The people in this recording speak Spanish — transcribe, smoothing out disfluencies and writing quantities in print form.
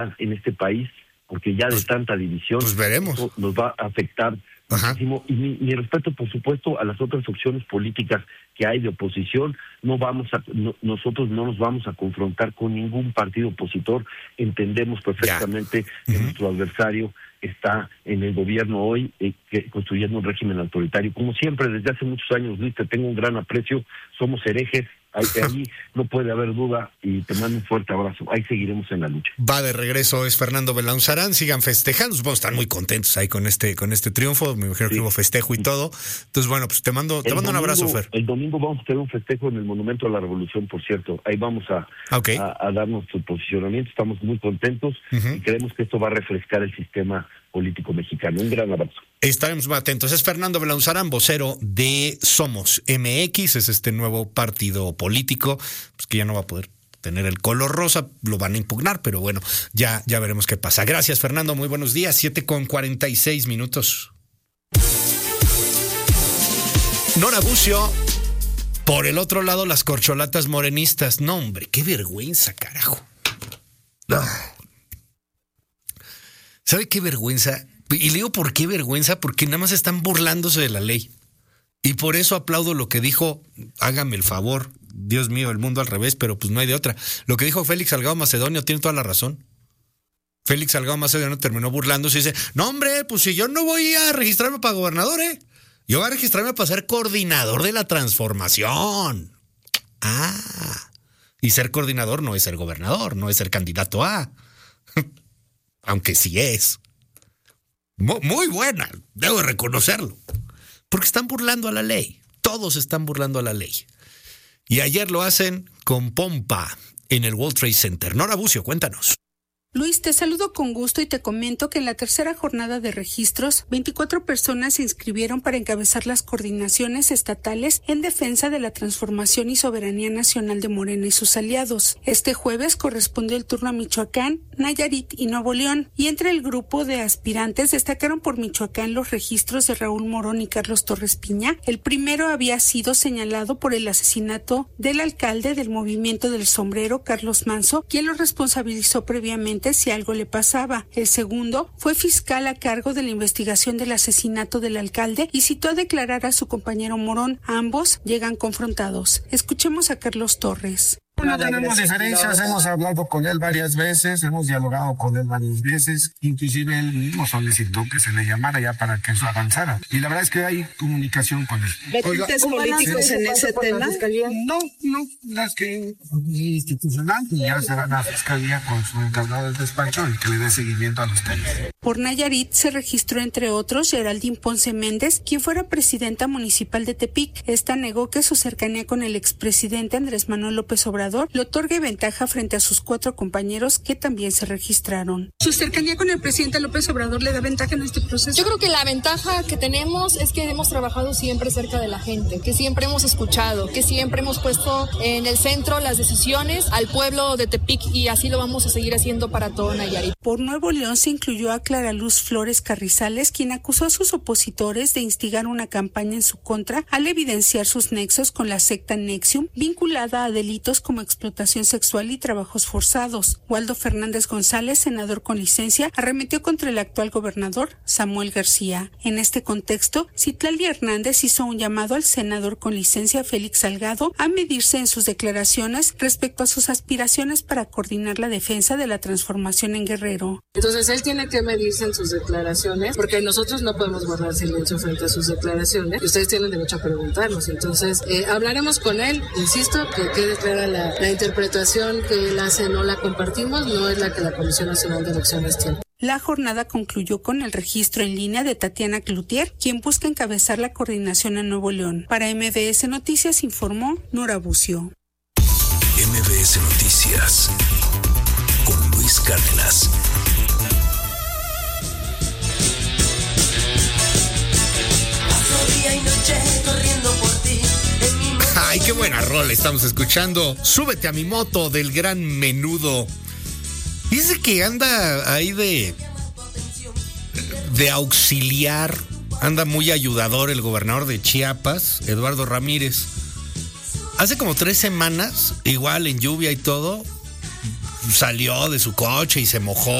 en este país, porque ya de tanta división, pues veremos. Eso nos va a afectar muchísimo. Y mi respeto, por supuesto, a las otras opciones políticas que hay de oposición. Nosotros no nos vamos a confrontar con ningún partido opositor. Entendemos perfectamente que nuestro adversario está en el gobierno hoy, construyendo un régimen autoritario. Como siempre, desde hace muchos años, Luis, te tengo un gran aprecio. Somos herejes. Ahí no puede haber duda, y te mando un fuerte abrazo. Ahí seguiremos en la lucha. Va de regreso, es Fernando Belaunzarán. Sigan festejando, supongo están muy contentos ahí con este triunfo. Me imagino que hubo festejo y todo. Entonces, bueno, pues te mando un abrazo, Fer. El domingo vamos a tener un festejo en el Monumento a la Revolución, por cierto. Ahí vamos a dar nuestro posicionamiento. Estamos muy contentos y creemos que esto va a refrescar el sistema político mexicano. Un gran abrazo. Estaremos muy atentos. Es Fernando Belaunzarán, vocero de Somos MX, es este nuevo partido político, pues que ya no va a poder tener el color rosa, lo van a impugnar, pero bueno, ya veremos qué pasa. Gracias, Fernando, muy buenos días, 7:46. Nora Bucio, por el otro lado, las corcholatas morenistas. No, hombre, qué vergüenza, carajo. ¿Sabe qué vergüenza? Y le digo por qué vergüenza, porque nada más están burlándose de la ley. Y por eso aplaudo lo que dijo, hágame el favor, Dios mío, el mundo al revés, pero pues no hay de otra. Lo que dijo Félix Salgado Macedonio tiene toda la razón. Félix Salgado Macedonio terminó burlándose y dice, no hombre, pues si yo no voy a registrarme para gobernador, yo voy a registrarme para ser coordinador de la transformación. Y ser coordinador no es ser gobernador, no es ser candidato a... Aunque sí es. Muy buena, debo reconocerlo. Porque están burlando a la ley. Todos están burlando a la ley. Y ayer lo hacen con pompa en el World Trade Center. Nora Bucio, cuéntanos. Luis, te saludo con gusto y te comento que en la tercera jornada de registros, 24 personas se inscribieron para encabezar las coordinaciones estatales en defensa de la transformación y soberanía nacional de Morena y sus aliados. Este jueves correspondió el turno a Michoacán, Nayarit y Nuevo León, y entre el grupo de aspirantes destacaron por Michoacán los registros de Raúl Morón y Carlos Torres Piña. El primero había sido señalado por el asesinato del alcalde del Movimiento del Sombrero, Carlos Manso, quien lo responsabilizó previamente si algo le pasaba. El segundo fue fiscal a cargo de la investigación del asesinato del alcalde y citó a declarar a su compañero Morón. Ambos llegan confrontados. Escuchemos a Carlos Torres. No tenemos diferencias, hemos hablado con él varias veces, hemos dialogado con él varias veces, inclusive él mismo solicitó que se le llamara ya para que eso avanzara. Y la verdad es que hay comunicación con él. ¿Tintes políticos en ese tema? No, las que institucional, y ya será la fiscalía con su encargado del despacho y que le dé seguimiento a los temas. Por Nayarit se registró entre otros Geraldine Ponce Méndez, quien fuera presidenta municipal de Tepic. Esta negó que su cercanía con el expresidente Andrés Manuel López Obrador le otorgue ventaja frente a sus 4 compañeros que también se registraron. ¿Su cercanía con el presidente López Obrador le da ventaja en este proceso? Yo creo que la ventaja que tenemos es que hemos trabajado siempre cerca de la gente, que siempre hemos escuchado, que siempre hemos puesto en el centro las decisiones al pueblo de Tepic, y así lo vamos a seguir haciendo para todo Nayarit. Por Nuevo León se incluyó a Clara Luz Flores Carrizales, quien acusó a sus opositores de instigar una campaña en su contra al evidenciar sus nexos con la secta Nexium, vinculada a delitos como explotación sexual y trabajos forzados. Waldo Fernández González, senador con licencia, arremetió contra el actual gobernador Samuel García. En este contexto, Citlali Hernández hizo un llamado al senador con licencia Félix Salgado a medirse en sus declaraciones respecto a sus aspiraciones para coordinar la defensa de la transformación en Guerrero. Entonces él tiene que medirse en sus declaraciones, porque nosotros no podemos guardar silencio frente a sus declaraciones, y ustedes tienen derecho a preguntarnos. Entonces hablaremos con él, insisto, que quede clara la interpretación que él hace, no la compartimos, no es la que la Comisión Nacional de Elecciones tiene. La jornada concluyó con el registro en línea de Tatiana Cloutier, quien busca encabezar la coordinación en Nuevo León. Para MBS Noticias informó Nora Bucio. MBS Noticias con Luis Cárdenas. Ay, qué buena rola estamos escuchando. Súbete a mi moto del gran Menudo. Dice que anda ahí de auxiliar, anda muy ayudador el gobernador de Chiapas, Eduardo Ramírez. Hace como 3 semanas, igual en lluvia y todo, salió de su coche y se mojó